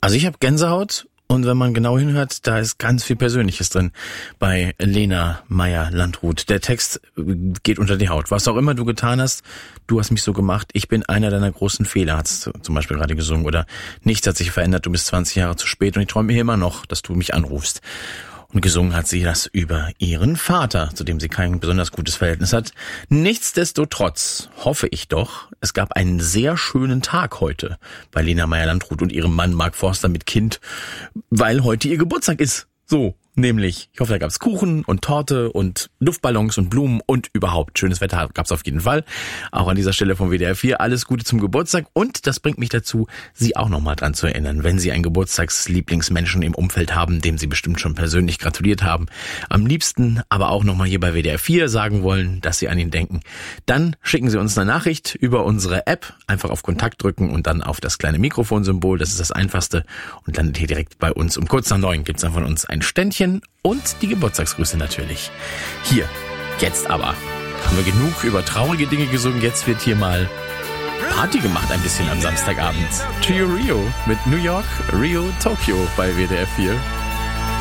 Also ich habe Gänsehaut und wenn man genau hinhört, da ist ganz viel Persönliches drin bei Lena Meyer-Landrut. Der Text geht unter die Haut. Was auch immer du getan hast, du hast mich so gemacht, ich bin einer deiner großen Fehler, hat's zum Beispiel gerade gesungen. Oder nichts hat sich verändert, du bist 20 Jahre zu spät und ich träume immer noch, dass du mich anrufst. Und gesungen hat sie das über ihren Vater, zu dem sie kein besonders gutes Verhältnis hat. Nichtsdestotrotz hoffe ich doch, es gab einen sehr schönen Tag heute bei Lena Meyer-Landrut und ihrem Mann Mark Forster mit Kind, weil heute ihr Geburtstag ist. So, nämlich, ich hoffe, da gab's Kuchen und Torte und Luftballons und Blumen und überhaupt schönes Wetter gab's auf jeden Fall. Auch an dieser Stelle vom WDR 4 alles Gute zum Geburtstag und das bringt mich dazu, Sie auch nochmal dran zu erinnern, wenn Sie einen Geburtstagslieblingsmenschen im Umfeld haben, dem Sie bestimmt schon persönlich gratuliert haben, am liebsten aber auch nochmal hier bei WDR 4 sagen wollen, dass Sie an ihn denken, dann schicken Sie uns eine Nachricht über unsere App, einfach auf Kontakt drücken und dann auf das kleine Mikrofonsymbol, das ist das Einfachste und landet hier direkt bei uns. Um kurz nach 9 gibt's dann von uns ein Ständchen und die Geburtstagsgrüße natürlich. Hier, jetzt aber. Haben wir genug über traurige Dinge gesungen, jetzt wird hier mal Party gemacht ein bisschen am Samstagabend. Trio Rio mit New York, Rio, Tokyo bei WDR 4.